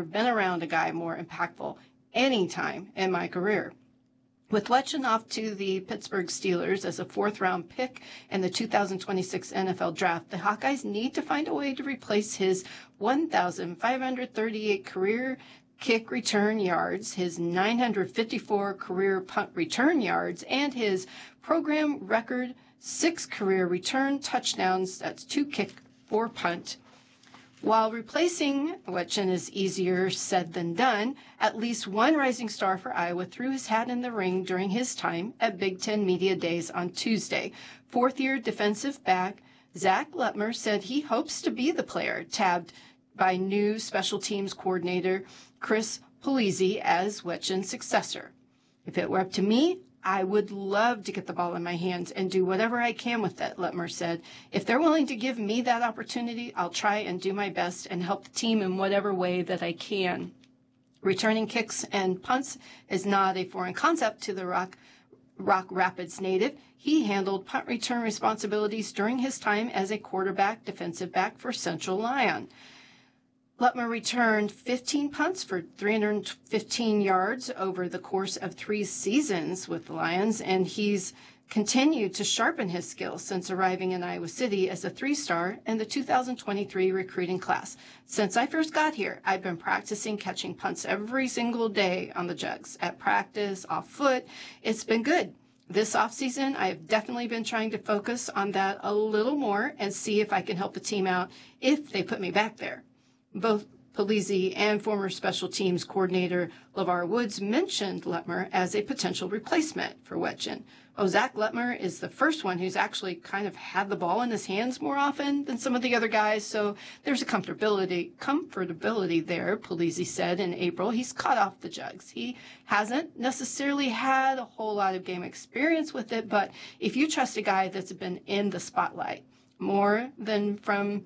never been around a guy more impactful any time in my career. With Wetchen off to the Pittsburgh Steelers as a fourth-round pick in the 2026 NFL Draft, the Hawkeyes need to find a way to replace his 1,538 career kick return yards, his 954 career punt return yards, and his program record 6 career return touchdowns. That's 2 kick, 4 punt. While replacing Wetchen is easier said than done, at least one rising star for Iowa threw his hat in the ring during his time at Big Ten Media Days on Tuesday. Fourth-year defensive back Zach Lutmer said he hopes to be the player tabbed by new special teams coordinator Chris Polizzi as Wetchen's successor. If it were up to me, I would love to get the ball in my hands and do whatever I can with it, Lutmer said. If they're willing to give me that opportunity, I'll try and do my best and help the team in whatever way that I can. Returning kicks and punts is not a foreign concept to the Rock Rapids native. He handled punt return responsibilities during his time as a quarterback defensive back for Central Lyon. Lutmer returned 15 punts for 315 yards over the course of 3 seasons with the Lions, and he's continued to sharpen his skills since arriving in Iowa City as a 3-star in the 2023 recruiting class. Since I first got here, I've been practicing catching punts every single day on the jugs, at practice, off foot. It's been good. This offseason, I have definitely been trying to focus on that a little more and see if I can help the team out if they put me back there. Both Polizzi and former special teams coordinator LeVar Woods mentioned Lutmer as a potential replacement for Wetchen. Zach Lutmer is the first one who's actually kind of had the ball in his hands more often than some of the other guys, so there's a comfortability there, Polizzi said in April. He's caught off the jugs. He hasn't necessarily had a whole lot of game experience with it, but if you trust a guy that's been in the spotlight more than from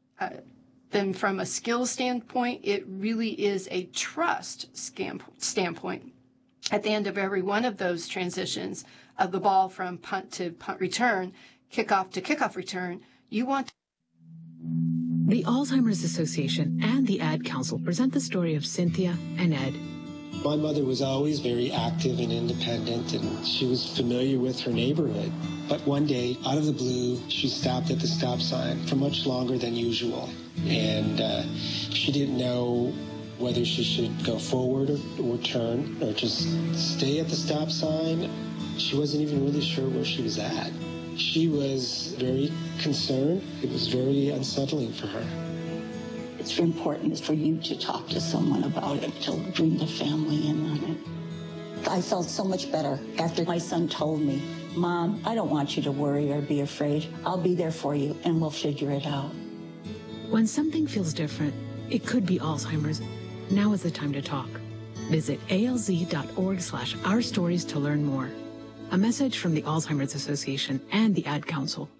a skill standpoint, it really is a trust standpoint. At the end of every one of those transitions of the ball from punt to punt return, kickoff to kickoff return, you want... The Alzheimer's Association and the Ad Council present the story of Cynthia and Ed. My mother was always very active and independent, and she was familiar with her neighborhood. But one day, out of the blue, she stopped at the stop sign for much longer than usual. And she didn't know whether she should go forward or turn or just stay at the stop sign. She wasn't even really sure where she was at. She was very concerned. It was very unsettling for her. It's important for you to talk to someone about it, to bring the family in on it. I felt so much better after my son told me, Mom, I don't want you to worry or be afraid. I'll be there for you and we'll figure it out. When something feels different, it could be Alzheimer's. Now is the time to talk. Visit alz.org/ourstories to learn more. A message from the Alzheimer's Association and the Ad Council.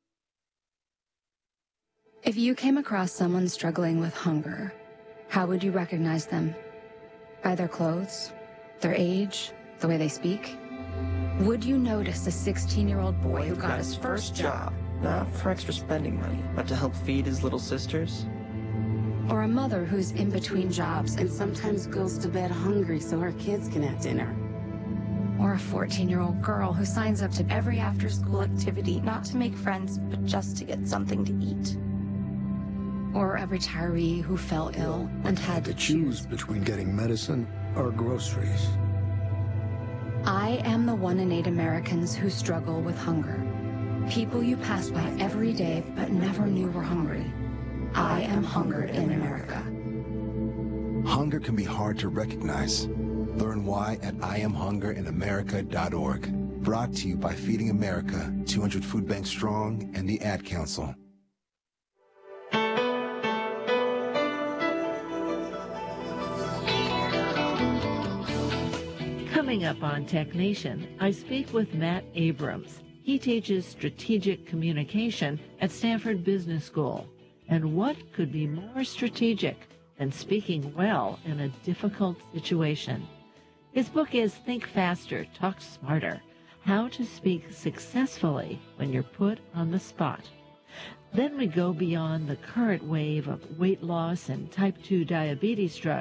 If you came across someone struggling with hunger, how would you recognize them? By their clothes, their age, the way they speak? Would you notice a 16-year-old boy who got his first job? Not for extra spending money, but to help feed his little sisters? Or a mother who's in between jobs and sometimes goes to bed hungry so her kids can have dinner? Or a 14-year-old girl who signs up to every after-school activity not to make friends, but just to get something to eat? Or a retiree who fell ill and had to choose between getting medicine or groceries. I am the 1 in 8 Americans who struggle with hunger. People you pass by every day but never knew were hungry. I am hunger in America. Hunger can be hard to recognize. Learn why at IamHungerInAmerica.org. Brought to you by Feeding America, 200 Food Banks Strong, and the Ad Council. Coming up on Tech Nation, I speak with Matt Abrams. He teaches strategic communication at Stanford Business School. And what could be more strategic than speaking well in a difficult situation? His book is Think Faster, Talk Smarter, How to Speak Successfully When You're Put on the Spot. Then we go beyond the current wave of weight loss and type 2 diabetes drugs